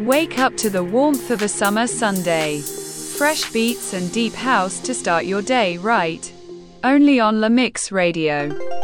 Wake up to the warmth of a summer Sunday. Fresh beats and deep house to start your day right. Only on La Mix Radio.